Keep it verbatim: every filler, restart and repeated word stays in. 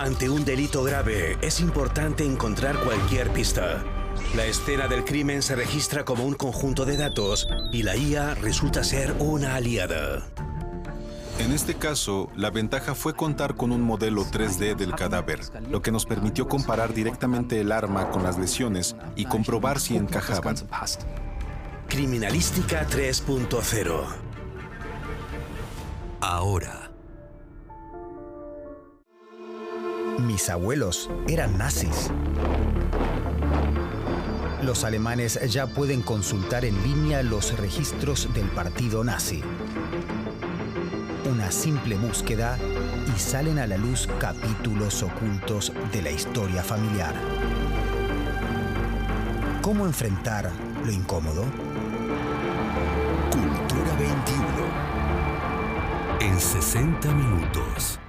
Ante un delito grave, es importante encontrar cualquier pista. La escena del crimen se registra como un conjunto de datos y la I A resulta ser una aliada. En este caso, la ventaja fue contar con un modelo tres D del cadáver, lo que nos permitió comparar directamente el arma con las lesiones y comprobar si encajaban. Criminalística tres punto cero. Ahora. Mis abuelos eran nazis. Los alemanes ya pueden consultar en línea los registros del partido nazi. Una simple búsqueda y salen a la luz capítulos ocultos de la historia familiar. ¿Cómo enfrentar lo incómodo? Cultura veintiuno. En sesenta minutos.